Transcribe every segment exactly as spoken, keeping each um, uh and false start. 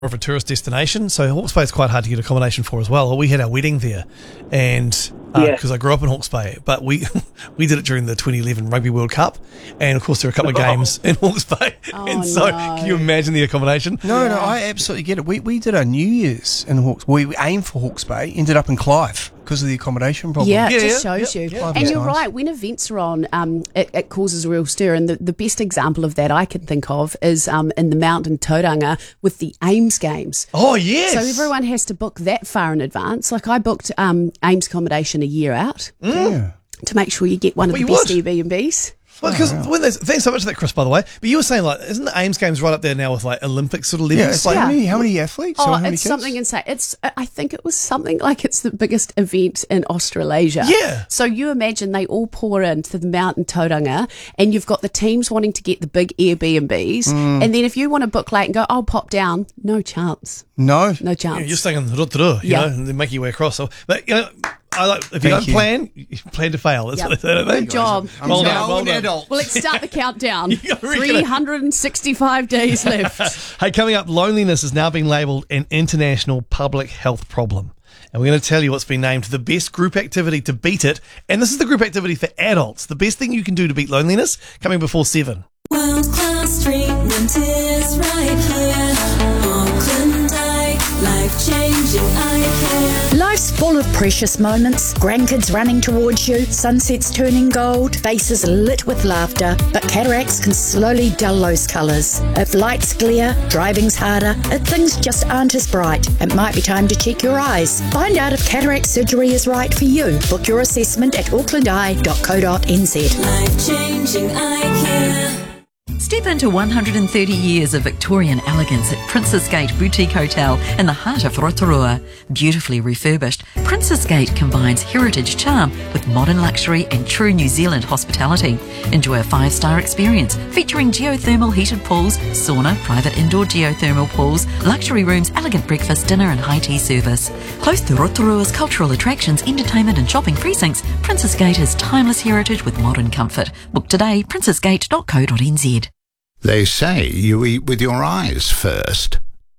of a tourist destination, so Hawke's Bay is quite hard to get accommodation for as well. We had our wedding there, and because uh, yeah. I grew up in Hawke's Bay, but we we did it during the twenty eleven Rugby World Cup, and of course there were a couple of games oh. in Hawke's Bay, oh, and so no. can you imagine the accommodation? No, no, I absolutely get it. We we did our New Year's in Hawke's. We, we aimed for Hawke's Bay, ended up in Clive because of the accommodation problem. Yeah, it yeah, just yeah, shows yeah, you. yeah. And you're right, when events are on, um, it, it causes a real stir. And the, the best example of that I can think of is um, in the Mount in Tauranga with the Ames Games. Oh, yes. So everyone has to book that far in advance. Like I booked um, Ames accommodation a year out mm. Yeah. to make sure you get one of well, the best would. Airbnbs. Well, because Oh, wow. when there's, thanks so much for that, Chris, by the way. But you were saying, like, isn't the Ames Games right up there now with, like, Olympic sort of levels? Yeah, it's like, like, Yeah. How, many, how many athletes? Oh, Or how many it's kids? something insane. It's, I think it was something like it's the biggest event in Australasia. Yeah. So you imagine they all pour into the Mount in Tauranga, and you've got the teams wanting to get the big Airbnbs, Mm. and then if you want to book late and go, I'll pop down, no chance, No. no chance. Yeah, you're staying Rotorua, you Yeah. know, and then make your way across. So, but, you know, I like, if you Thank don't you. plan, you plan to fail. That's Yep. what they say, don't they? Good job. I'm Well an done, well old done. adult. Well, let's start the countdown. You reckon it? three hundred sixty-five days left. Hey, coming up, loneliness has now been labelled an international public health problem. And we're going to tell you what's been named the best group activity to beat it. And this is the group activity for adults. The best thing you can do to beat loneliness, coming before seven. World class treatment is right here. Auckland Eye, life changing eye care. Life's full of precious moments. Grandkids running towards you, sunsets turning gold, faces lit with laughter. But cataracts can slowly dull those colours. If lights glare, driving's harder, if things just aren't as bright, it might be time to check your eyes. Find out if cataract surgery is right for you. Book your assessment at auckland eye dot co dot n z. Life changing eye care. Step into one hundred thirty years of Victorian elegance at Princess Gate Boutique Hotel in the heart of Rotorua. Beautifully refurbished, Princess Gate combines heritage charm with modern luxury and true New Zealand hospitality. Enjoy a five-star experience featuring geothermal heated pools, sauna, private indoor geothermal pools, luxury rooms, elegant breakfast, dinner and high tea service. Close to Rotorua's cultural attractions, entertainment and shopping precincts, Princess Gate is timeless heritage with modern comfort. Book today, princess gate dot co dot n z. They say you eat with your eyes first.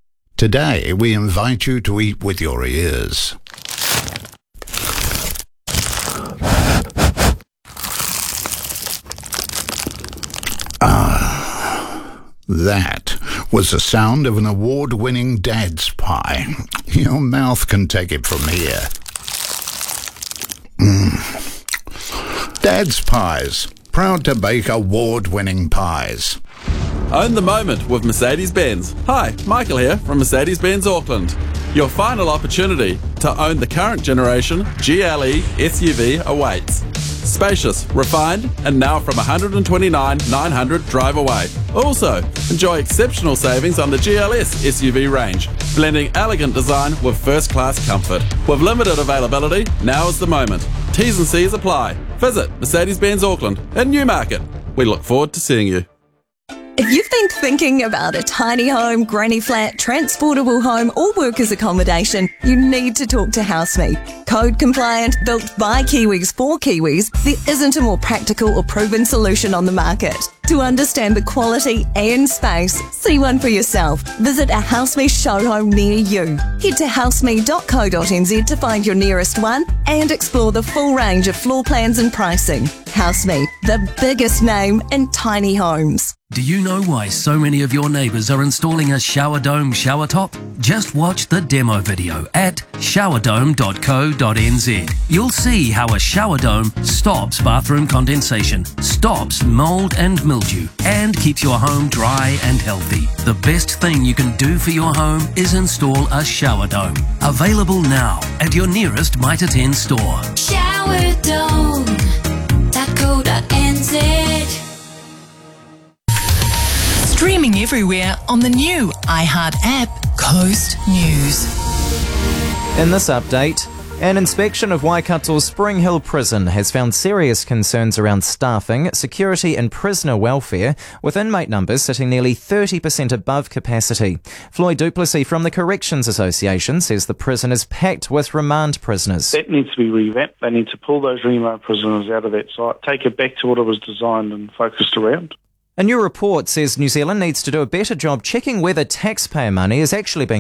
Today, we invite you to eat with your ears. Ah, that was the sound of an award-winning Dad's Pie. Your mouth can take it from here. Mm. Dad's Pies, proud to bake award-winning pies. Own the moment with Mercedes-Benz. Hi, Michael here from Mercedes-Benz Auckland. Your final opportunity to own the current generation G L E S U V awaits. Spacious, refined, and now from one hundred twenty-nine thousand nine hundred drive away. Also, enjoy exceptional savings on the G L S S U V range, blending elegant design with first-class comfort. With limited availability, now is the moment. T's and C's apply. Visit Mercedes-Benz Auckland in Newmarket. We look forward to seeing you. If you've been thinking about a tiny home, granny flat, transportable home or workers accommodation, you need to talk to Housemate. Code compliant, built by Kiwis for Kiwis, there isn't a more practical or proven solution on the market. To understand the quality and space, see one for yourself. Visit a Housemate show home near you. Head to housemate dot co dot n z to find your nearest one and explore the full range of floor plans and pricing. Housemate, the biggest name in tiny homes. Do you know why so many of your neighbours are installing a shower dome shower top? Just watch the demo video at shower dome dot co dot n z. You'll see how a shower dome stops bathroom condensation, stops mould and mildew, and keeps your home dry and healthy. The best thing you can do for your home is install a shower dome. Available now at your nearest Mitre ten store. shower dome dot co dot n z. Streaming everywhere on the new iHeart app, Coast News. In this update, an inspection of Waikato's Spring Hill Prison has found serious concerns around staffing, security and prisoner welfare, with inmate numbers sitting nearly thirty percent above capacity. Floyd Duplessis from the Corrections Association says the prison is packed with remand prisoners. That needs to be revamped. They need to pull those remand prisoners out of that site, take it back to what it was designed and focused around. A new report says New Zealand needs to do a better job checking whether taxpayer money is actually being